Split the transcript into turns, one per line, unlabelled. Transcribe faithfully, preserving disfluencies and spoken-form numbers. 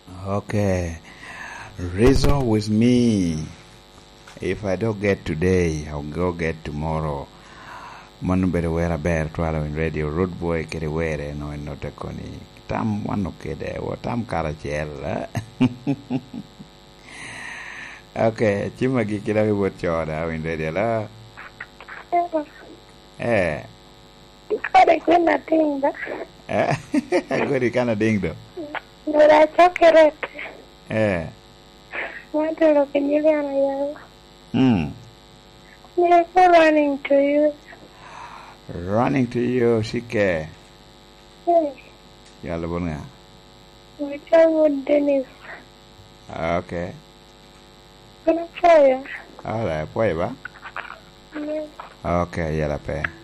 Okay. Reason with me. If I don't get today, I'll go get tomorrow. Mano bedo wera ber twalo in radio. Road boy kere were no in notakoni. Tam wano kede. Tam karachiel. Okay. Chima kikila mi bot choda in radio la. Eh.
Kore kuna dingda.
Eh. Kore kana dingdo.
Dura chocolate.
Eh.
What are you doing?
Hmm.
Never running to you.
Running to you, Shike.
Hey.
Yalla bunga.
Which one would Dennis?
Okay.
Gonna try.
Alright, poi ba?
Yeah.
Okay, yalla pe.